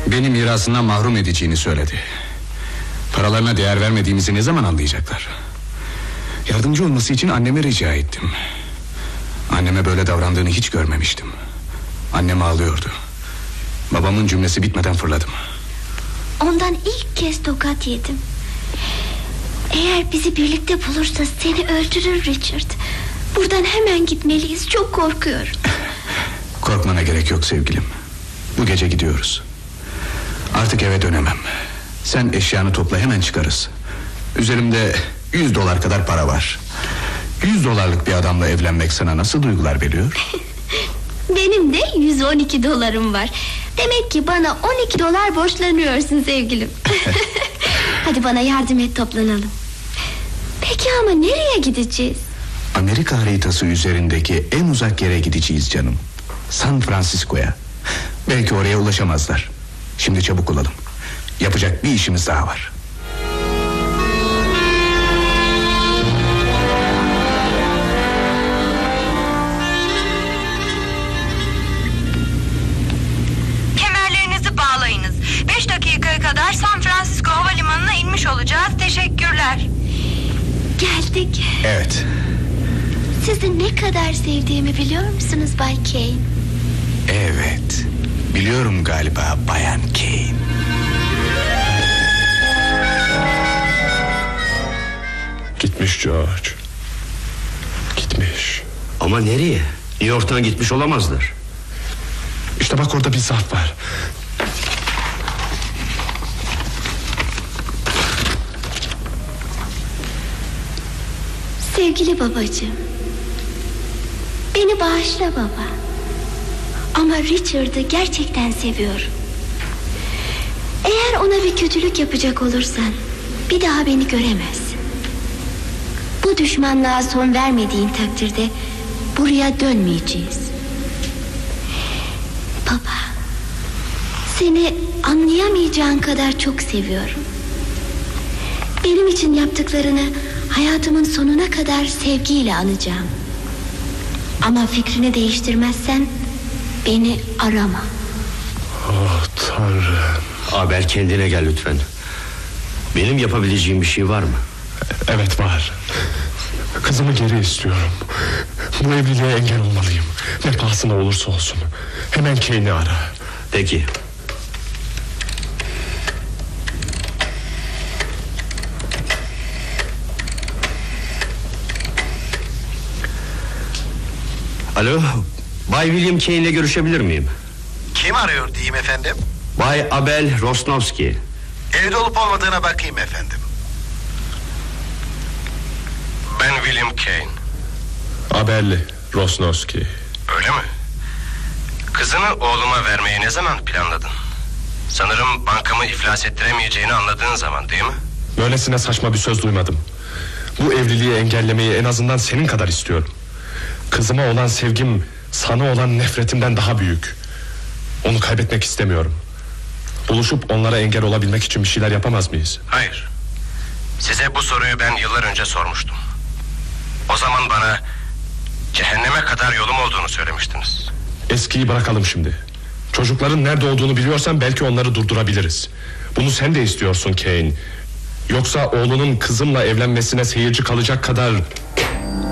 Beni mirasından mahrum edeceğini söyledi. Paralarına değer vermediğimizi ne zaman anlayacaklar? Yardımcı olması için anneme rica ettim. Anneme böyle davrandığını hiç görmemiştim. Annem ağlıyordu. Babamın cümlesi bitmeden fırladım. Ondan ilk kez tokat yedim. Eğer bizi birlikte bulursa seni öldürür Richard. Buradan hemen gitmeliyiz, çok korkuyorum. Korkmana gerek yok sevgilim. Bu gece gidiyoruz. Artık eve dönemem. Sen eşyanı topla, hemen çıkarız. Üzerimde $100 kadar para var. $100 bir adamla evlenmek sana nasıl duygular veriyor? Benim de $112 var. Demek ki bana $12 borçlanıyorsun sevgilim. Hadi bana yardım et, toplanalım. Peki ama nereye gideceğiz? Amerika haritası üzerindeki en uzak yere gideceğiz canım. San Francisco'ya. Belki oraya ulaşamazlar. Şimdi çabuk olalım. Yapacak bir işimiz daha var. Kemerlerinizi bağlayınız. 5 dakikaya kadar San Francisco Havalimanı'na inmiş olacağız. Teşekkürler. Geldik. Evet. Sizi ne kadar sevdiğimi biliyor musunuz Bay Kane? Evet. Biliyorum galiba Bayan Kane. Gitmiş George. Gitmiş. Ama nereye? New York'tan gitmiş olamazlar. İşte bak, orada bir zarf var. Sevgili babacığım, beni bağışla baba. Ama Richard'ı gerçekten seviyorum. Eğer ona bir kötülük yapacak olursan bir daha beni göremezsin. Bu düşmanlığa son vermediğin takdirde buraya dönmeyeceğiz. Baba, seni anlayamayacağın kadar çok seviyorum. Benim için yaptıklarını hayatımın sonuna kadar sevgiyle anacağım. Ama fikrini değiştirmezsen beni arama. Oh Tanrım. Abel, kendine gel lütfen. Benim yapabileceğim bir şey var mı? Evet, var. Kızımı geri istiyorum. Bu evliliğe engel olmalıyım. Ne pahasına olursa olsun. Hemen Kane'i ara. Peki. Alo, Bay William Kane ile görüşebilir miyim? Kim arıyor diyeyim efendim? Bay Abel Rosnowski. Evde olup olmadığına bakayım efendim. Ben William Kane. Abel Rosnowski. Öyle mi? Kızını oğluma vermeyi ne zaman planladın? Sanırım bankamı iflas ettiremeyeceğini anladığın zaman, değil mi? Böylesine saçma bir söz duymadım. Bu evliliği engellemeyi en azından senin kadar istiyorum. Kızıma olan sevgim sana olan nefretimden daha büyük. Onu kaybetmek istemiyorum. Buluşup onlara engel olabilmek için bir şeyler yapamaz mıyız? Hayır. Size bu soruyu ben yıllar önce sormuştum. O zaman bana cehenneme kadar yolum olduğunu söylemiştiniz. Eskiyi bırakalım şimdi. Çocukların nerede olduğunu biliyorsan belki onları durdurabiliriz. Bunu sen de istiyorsun Kane. Yoksa oğlunun kızımla evlenmesine seyirci kalacak kadar